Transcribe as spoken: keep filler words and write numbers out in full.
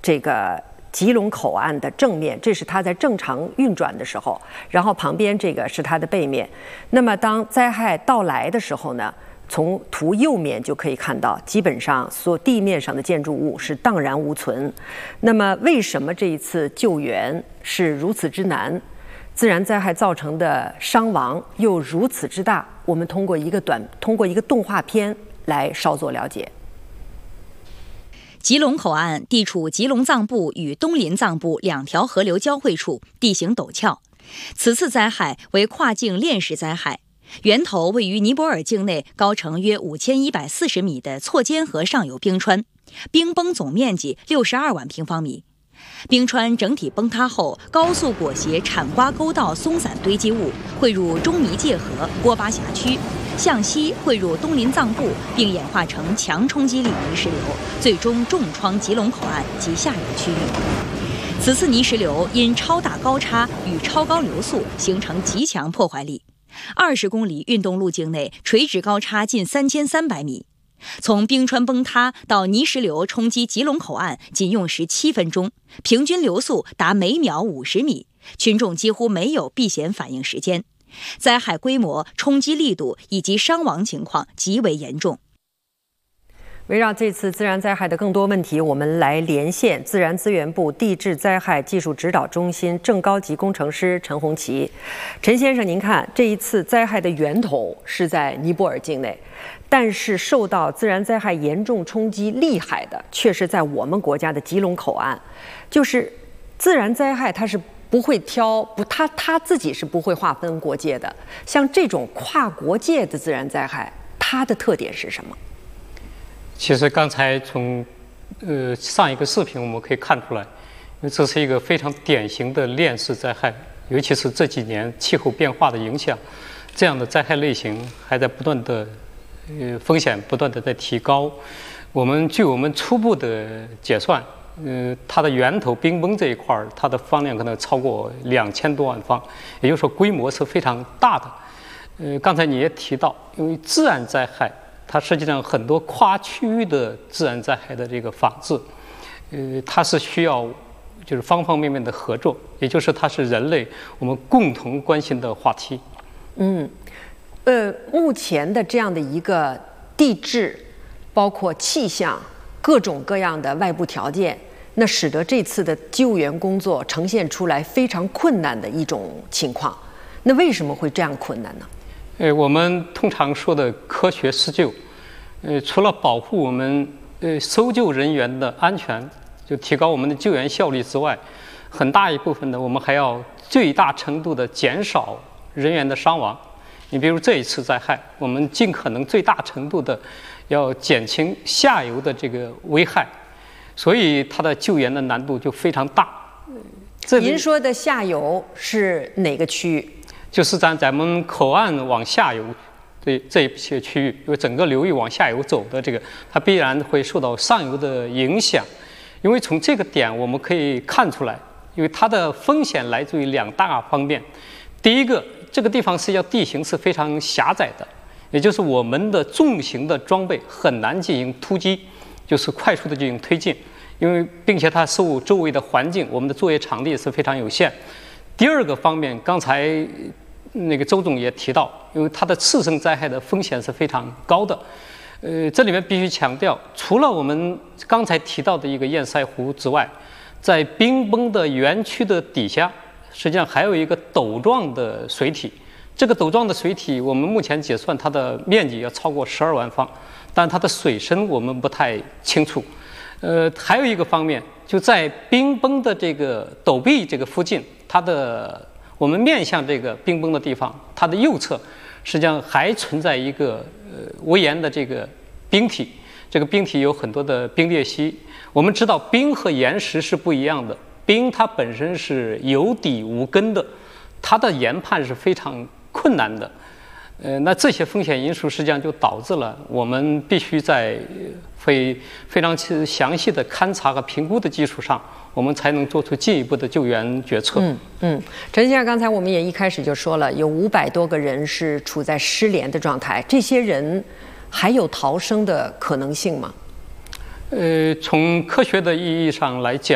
这个吉隆口岸的正面，这是它在正常运转的时候，然后旁边这个是它的背面。那么当灾害到来的时候呢，从图右面就可以看到，基本上所地面上的建筑物是荡然无存。那么为什么这一次救援是如此之难？自然灾害造成的伤亡又如此之大？我们通过一个短，通过一个动画片来稍作了解。 吉隆口岸地处吉隆藏布与东林藏布两条河流交汇处，地形陡峭。此次灾害为跨境链式灾害，源头位于尼泊尔境内高程约五千一百四十米的错肩河上游冰川，冰崩总面积六十二万平方米。冰川整体崩塌后，高速裹挟产瓜沟道松散堆积物汇入中尼界河郭巴峡区，向西汇入东林藏布，并演化成强冲击力泥石流，最终重创吉隆口岸及下游区域。此次泥石流因超大高差与超高流速形成极强破坏力，二十公里运动路径内垂直高差近三千三百米。从冰川崩塌到泥石流冲击吉隆口岸仅用时七分钟，平均流速达每秒五十米，群众几乎没有避险反应时间。灾害规模、冲击力度以及伤亡情况极为严重。 围绕这次自然灾害的更多问题，我们来连线自然资源部地质灾害技术指导中心正高级工程师陈红旗。陈先生，您看，这一次灾害的源头是在尼泊尔境内，但是受到自然灾害严重冲击厉害的却是在我们国家的吉隆口岸。就是自然灾害它是不会挑不，它它自己是不会划分国界的。像这种跨国界的自然灾害，它的特点是什么？ 其实刚才从呃上一个视频我们可以看出来，因为这是一个非常典型的链式灾害，尤其是这几年气候变化的影响，这样的灾害类型还在不断的呃风险不断的在提高。我们据我们初步的解算，呃它的源头冰崩这一块儿，它的方量可能超过两千多万方，也就是说规模是非常大的。呃刚才你也提到，因为自然灾害它实际上很多跨区域的自然灾害的这个防治，呃，它是需要就是方方面面的合作，也就是它是人类我们共同关心的话题。 嗯，呃，目前的这样的一个地质，包括气象各种各样的外部条件，那使得这次的救援工作呈现出来非常困难的一种情况。那为什么会这样困难呢？ 呃，我们通常说的科学施救，呃，除了保护我们呃搜救人员的安全，就提高我们的救援效率之外，很大一部分呢，我们还要最大程度的减少人员的伤亡。你比如这一次灾害，我们尽可能最大程度的要减轻下游的这个危害，所以它的救援的难度就非常大。 这您说的下游是哪个区域？ 就是在咱们口岸往下游这这一些区域，因为整个流域往下游走的这个，它必然会受到上游的影响。因为从这个点我们可以看出来，因为它的风险来自于两大方面。第一个，这个地方实际上地形是非常狭窄的，也就是我们的重型的装备很难进行突击，就是快速的进行推进，因为并且它受周围的环境，我们的作业场地是非常有限。第二个方面，刚才那个周总也提到，因为它的次生灾害的风险是非常高的。呃，这里面必须强调，除了我们刚才提到的一个堰塞湖之外，在冰崩的园区的底下，实际上还有一个陡状的水体。这个陡状的水体，我们目前解算它的面积要超过十二万方，但它的水深我们不太清楚。呃，还有一个方面，就在冰崩的这个陡壁这个附近，它的我们面向这个冰崩的地方，它的右侧实际上还存在一个呃围岩的这个冰体，这个冰体有很多的冰裂隙。我们知道冰和岩石是不一样的，冰它本身是有底无根的，它的研判是非常困难的。呃，那这些风险因素实际上就导致了我们必须在非非常详细的勘察和评估的基础上，我们才能做出进一步的救援决策。 嗯嗯，陈先生，刚才我们也一开始就说了，有五百多个人是处在失联的状态，这些人还有逃生的可能性吗？ 呃，从科学的意义上来讲。